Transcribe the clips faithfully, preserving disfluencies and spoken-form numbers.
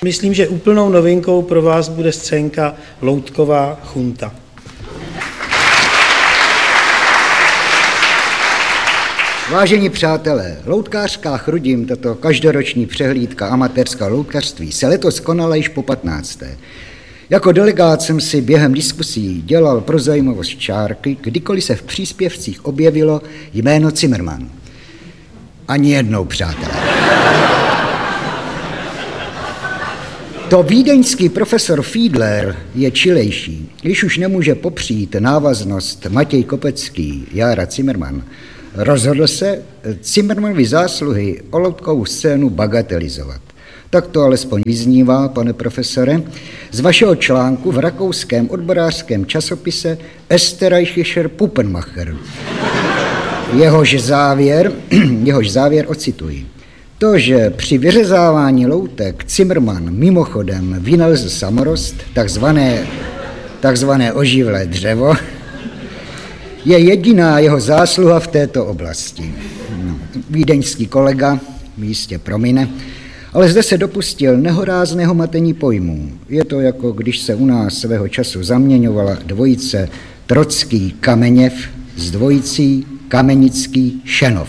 Myslím, že úplnou novinkou pro vás bude scénka Loutková chunta. Vážení přátelé, loutkářská Chrudim, tato každoroční přehlídka amatérského loutkařství, se letos konala již po patnácté. Jako delegát jsem si během diskusí dělal pro zajímavost čárky, kdykoliv se v příspěvcích objevilo jméno Zimmermann. Ani jednou, přátelé. To vídeňský profesor Fiedler je čilejší, když už nemůže popřít návaznost Matěj Kopecký, Jára Zimmermann. Rozhodl se Zimmermannovy zásluhy o loutkovou scénu bagatelizovat. Tak to alespoň vyznívá, pane profesore, z vašeho článku v rakouském odborářském časopise Österreichischer Puppenmacher. Jehož závěr, jehož závěr ocituji. To, že při vyřezávání loutek Zimmermann mimochodem vynalezl samorost, takzvané, takzvané oživlé dřevo, je jediná jeho zásluha v této oblasti. No, vídeňský kolega mi jistě promine, ale zde se dopustil nehorázného matení pojmů. Je to jako když se u nás svého času zaměňovala dvojice Trocký Kameněv s dvojicí Kamenický Šenov.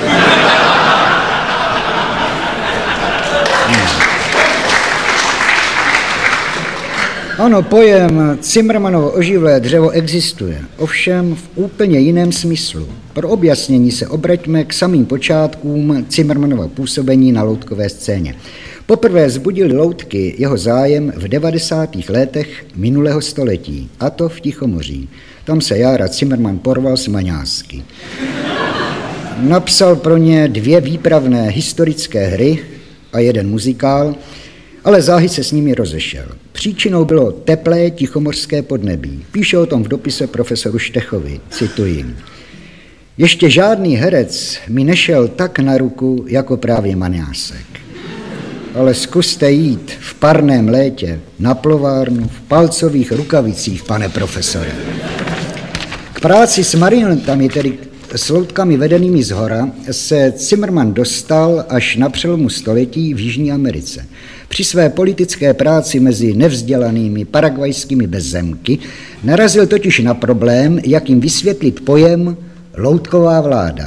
Ano, pojem Zimmermannovo oživlé dřevo existuje, ovšem v úplně jiném smyslu. Pro objasnění se obraťme k samým počátkům Zimmermannova působení na loutkové scéně. Poprvé vzbudili loutky jeho zájem v devadesátých letech minulého století, a to v Tichomoří. Tam se Jára Zimmermann porval s maňásky. Napsal pro ně dvě výpravné historické hry a jeden muzikál, ale záhy se s nimi rozešel. Příčinou bylo teplé tichomořské podnebí. Píše o tom v dopise profesoru Štechovi, cituji. Ještě žádný herec mi nešel tak na ruku jako právě maňásek. Ale zkuste jít v parném létě na plovárnu v palcových rukavicích, pane profesore. K práci s marionetami, tedy s loutkami vedenými zhora, se Zimmermann dostal až na přelomu století v Jižní Americe. Při své politické práci mezi nevzdělanými paragvajskými bezzemky narazil totiž na problém, jak jim vysvětlit pojem loutková vláda.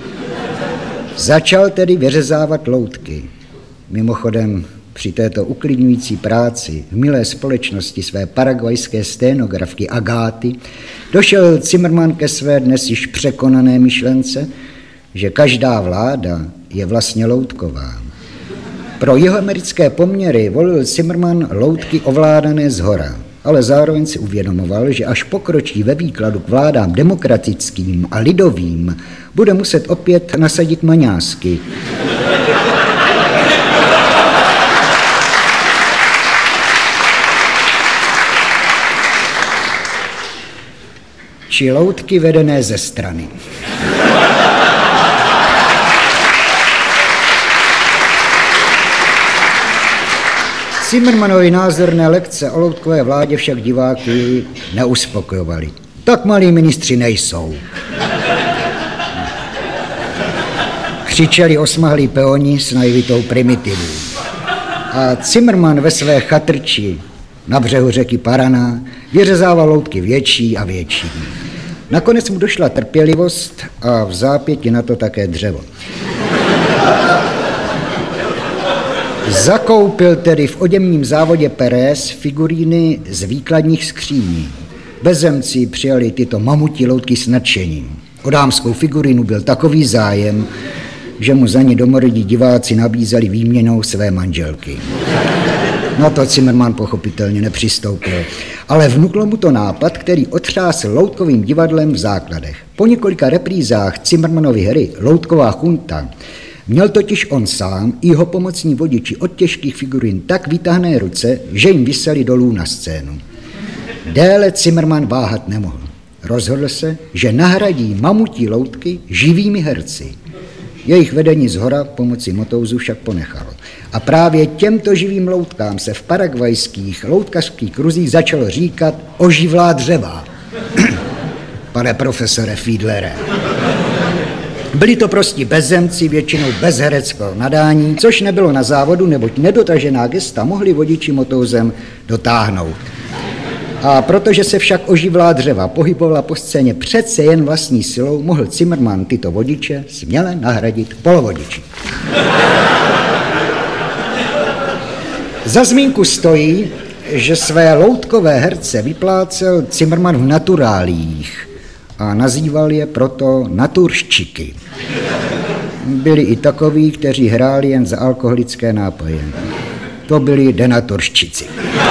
Začal tedy vyřezávat loutky. Mimochodem, při této uklidňující práci v milé společnosti své paragvajské sténografky Agáty došel Zimmermann ke své dnes již překonané myšlence, že každá vláda je vlastně loutková. Pro jihoamerické poměry volil Zimmermann loutky ovládané zhora, ale zároveň si uvědomoval, že až pokročí ve výkladu k vládám demokratickým a lidovým, bude muset opět nasadit maňásky. Či loutky vedené ze strany. Zimmermannovy názorné lekce o loutkové vládě však diváky neuspokojovaly. Tak malí ministři nejsou. Křičeli osmahlí peoni s naivitou primitivou. A Zimmermann ve své chatrči na břehu řeky Paraná vyřezával loutky větší a větší. Nakonec mu došla trpělivost a v zápěti na to také dřevo. Zakoupil tedy v oděmním závodě Pérez figuríny z výkladních skříní. Bezzemci přijali tyto mamutí loutky s nadšením. O dámskou figurínu byl takový zájem, že mu za ní domorodí diváci nabízeli výměnou své manželky. Na to Zimmermann pochopitelně nepřistoupil, ale vnuklo mu to nápad, který otřásl loutkovým divadlem v základech. Po několika reprízách Zimmermannovy hry Loutková chunta měl totiž on sám i jeho pomocní vodiči od těžkých figurín tak vytáhné ruce, že jim viseli dolů na scénu. Déle Zimmermann váhat nemohl. Rozhodl se, že nahradí mamutí loutky živými herci. Jejich vedení zhora pomocí motouzu však ponechalo. A právě těmto živým loutkám se v paragvajských loutkařských kruzích začalo říkat oživlá dřeva. Pane profesore Fiedlere. Byli to prostě bezzemci, většinou bez hereckého nadání, což nebylo na závodu, neboť nedotažená gesta mohli vodiči motouzem dotáhnout. A protože se však oživlá dřeva pohybovala po scéně přece jen vlastní silou, mohl Zimmermann tyto vodiče směle nahradit polovodiči. Za zmínku stojí, že své loutkové herce vyplácel Zimmermann v naturálích a nazýval je proto naturščiky. Byli i takoví, kteří hráli jen za alkoholické nápoje. To byli denaturščici.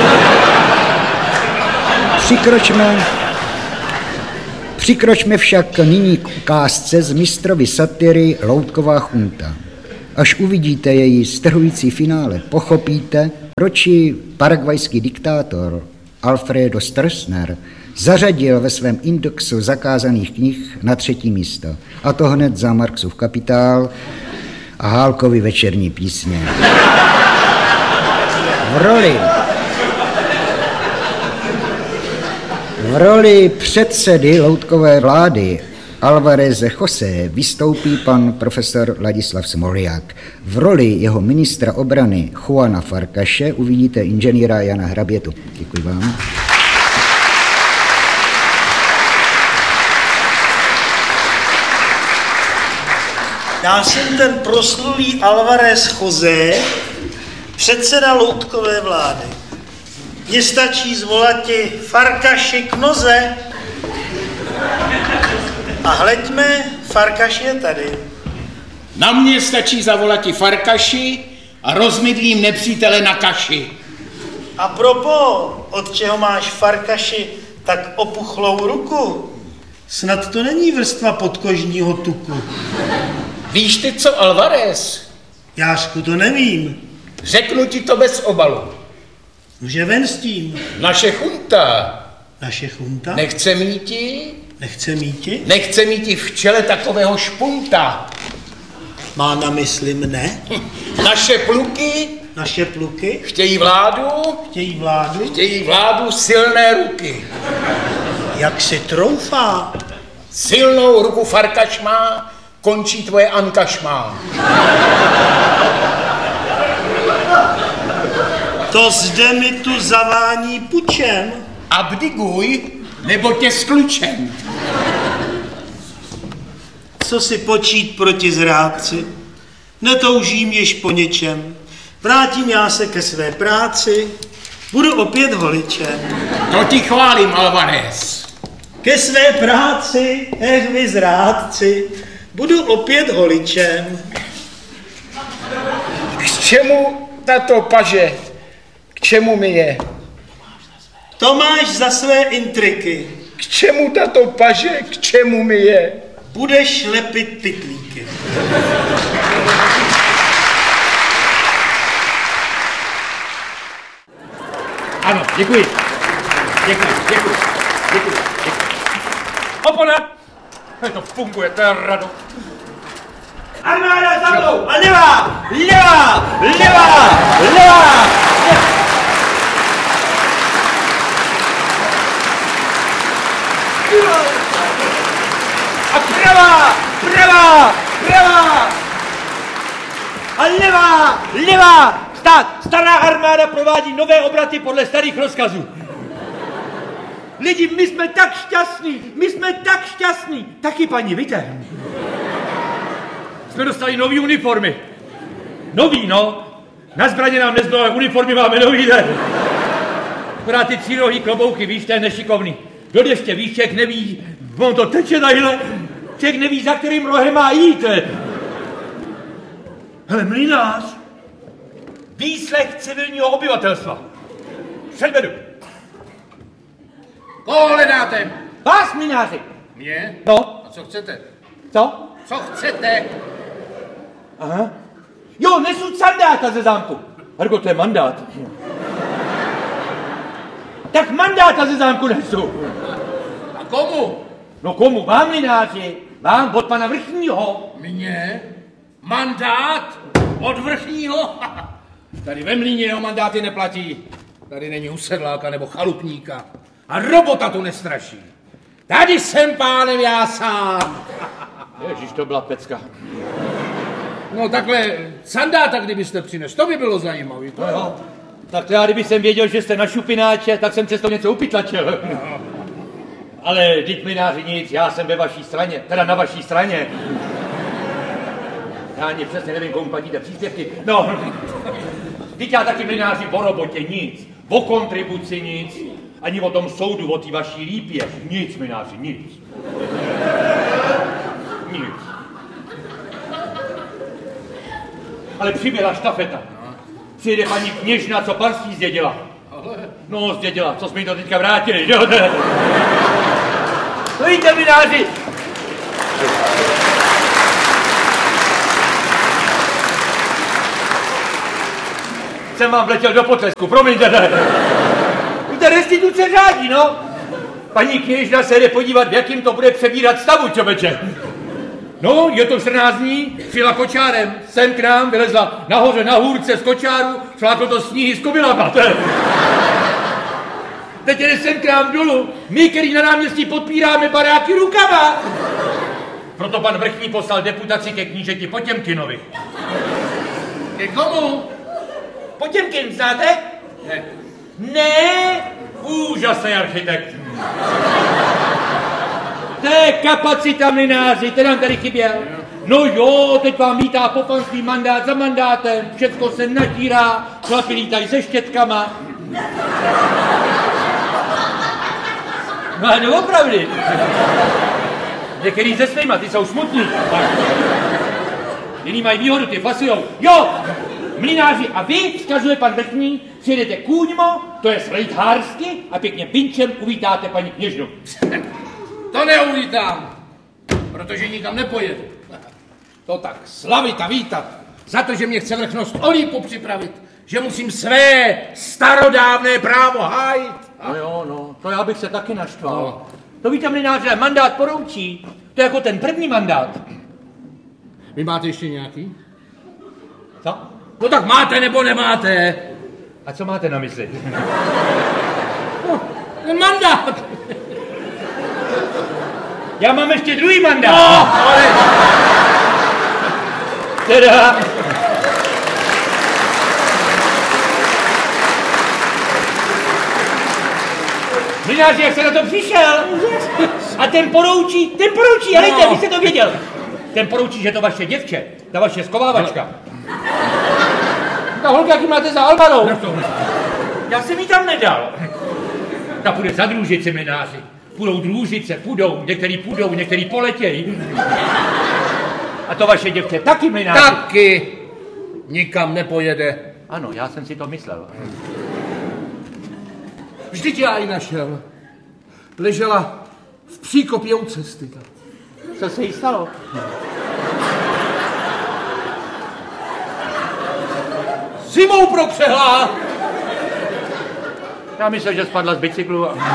Přikročme, přikročme však nyní k ukázce z mistrovy satiry Loutková chunta. Až uvidíte její strhující finále, pochopíte, proč ji paraguajský diktátor Alfredo Stroessner zařadil ve svém indexu zakázaných knih na třetí místo. A to hned za Marxův Kapitál a Hálkovy Večerní písně. V roli, v roli předsedy loutkové vlády Alvareze José vystoupí pan profesor Ladislav Smolják. V roli jeho ministra obrany Juana Farkaše uvidíte inženýra Jana Hrabětu. Děkuji vám. Já jsem ten proslulý Alvarez José, předseda loutkové vlády. Mně stačí zvolati Farkaši k noze. A hleďme, Farkaš je tady. Na mě stačí zavolati Farkaši a rozmydlím nepřítele na kaši. A propo, od čeho máš, Farkaši, tak opuchlou ruku? Snad to není vrstva podkožního tuku. Víš ty co, Alvarez? Jášku, to nevím. Řeknu ti to bez obalu. Může ven s tím. Naše chunta. Naše chunta? Nechce míti? Nechce míti? Nechce míti v čele takového špunta. Má na mysli mne? Naše pluky? Naše pluky? Chtějí vládu? Chtějí vládu? Chtějí vládu silné ruky. Jak si troufá? Silnou ruku Farkaš má, končí tvoje angažmá. To zde mi tu zavání pučem. Abdiguj, nebo tě sklučem. Co si počít proti zrádci? Netoužím již po něčem. Vrátím já se ke své práci, budu opět holičem. To ti chválím, Alvarez. Ke své práci, ech vy zrádci, budu opět holičem. K čemu tato paže? K čemu mi je? To máš za své intriky. K čemu tato paže? K čemu mi je? Budeš lepit pytlíky. Ano, děkuji. Děkuji, děkuji, děkuji, děkuji. Opona! To funguje, to je rado. Armáda za mnou! A levá! Levá! Levá! Levá! A pravá! Pravá! Pravá! A levá! Levá! Stát! Stará armáda provádí nové obraty podle starých rozkazů. Lidi, my jsme tak šťastní, my jsme tak šťastní. Taky, paní, víte? Jsme dostali nový uniformy. Nový, no. Na zbraně nám nezbylo, ale uniformy máme nový, ne? Akorát ty třírohý klobouky, víš, to je nešikovný. Do deště, víš, člověk neví, on to teče tadyhle. Člověk neví, za kterým rohem má jít. Hele, mlynář. Výslech civilního obyvatelstva. Předvedu. Koho hledáte? Vás, mlynáři. Mě? No. A co chcete? Co? Co chcete? Aha. Jo, nesu sandáka ze zámku. Ergo, to je mandát. Tak mandáta ze zámku nesu. A komu? No komu? Vám, mlynáři. Vám, od pana vrchního. Mně? Mandát? Od vrchního? Tady ve mlýně jeho mandáty neplatí. Tady není usedláka nebo chalupníka. A robota tu nestraší. Tady jsem pánem já sám. Ježíš, to byla pecka. No takhle sandáta, kdybyste přines, to by bylo zajímavé. No jo. Tak to já, kdyby jsem věděl, že jste na šupináče, tak jsem přesto něco upytlačil. Ale vždyť mlynáři nic, já jsem ve vaší straně, teda na vaší straně. Já ani přesně nevím, komu platíte příspěvky. No, vždyť já taky mlynáři o robotě nic, o kontribuci nic, ani o tom soudu, o té vaší lípě. Nic, mlynáři, nic. Nic. Ale přibyla štafeta. Přijde paní kněžna, co panství zdědila. No, zdědila, co jsme jí to teďka vrátili, že jo? To víte, mlynáři! Jsem vám vletěl do potlesku, promiňte. Víte, restituce řádí, no. Paní kněžna se jde podívat, v jakým to bude přebírat stavu, čověče. No, je to čtrnáct dní, přijela kočárem, sem k nám, vylezla nahoře na hůrce z kočáru, fláklo to sníhy z kobylama. Teď jde sem k nám dolů, my, který na náměstí podpíráme baráky rukama. Proto pan vrchní poslal deputaci ke knížeti Potěmkinovi. Ke komu? Potěmkin, znáte? Ne. Ne, úžasný architekt. To je kapacita, mlynáři, ten nám tady chyběl. No jo, teď vám lítá po panství mandát za mandátem, všecko se natírá, chlapi lítají se štětkama. No ale doopravdy. Některý se svýma, ty jsou smutní. Jiný mají výhodu, ty fasujou. Jo, mlynáři, a vy, vzkazuje pan vrchní, přijedete kůňmo, to je slejthársky, a pěkně pinčem uvítáte paní kněžnu. To neuvítám, protože nikam nepojedu. To tak slavit a vítat za to, že mě chce vrchnost o lípu připravit, že musím své starodávné právo hájit. No jo, no, to já bych se taky naštval. No. To víte, mlynáře, mandát poroučí, to je jako ten první mandát. Vy máte ještě nějaký? Co? No tak máte nebo nemáte? A co máte na mysli? No, ten mandát. Já mám ještě druhý mandát. No, ale... Teda... Mlynáři, jak se na to přišel? A ten poroučí, ten poroučí, ale no. Vy jste to věděl. Ten poroučí, že to vaše děvče, ta vaše skovávačka. Ta holka, jaký máte za Albanou. Já jsem jí tam nedal. Ta půjde za družici, mlynáři. Půjdou družice, půjdou, některý půjdou, některý poletějí. A to vaše děvče taky, mlynáři. Taky nikam nepojede. Ano, já jsem si to myslel. Vždyť já ji našel. Ležela v příkopě u cesty. Co se jí stalo? Zimou prokřehla. Já myslel, že spadla z bicyklu. A...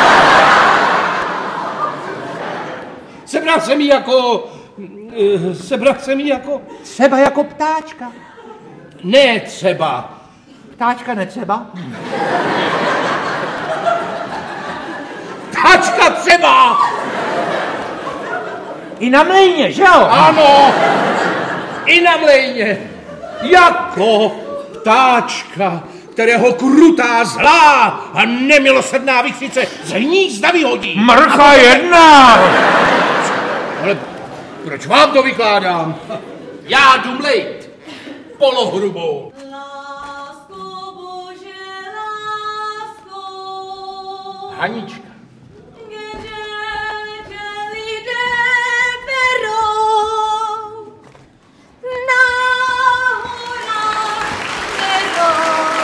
Sebral jsem jí jako... Sebral jsem jí jako... Třeba jako ptáčka. Ne třeba. Ptáčka netřeba? Ptáčka třeba! I na mlejně, že jo? Ano, i na mlejně. Jako ptáčka, kterého krutá, zlá a nemilosrdná vichřice z hnízda vyhodí. Mrcha jedna! Ale proč vám to vykládám? Já jdu mlejt polohrubou. Lásko Bože, lásko. Hanička.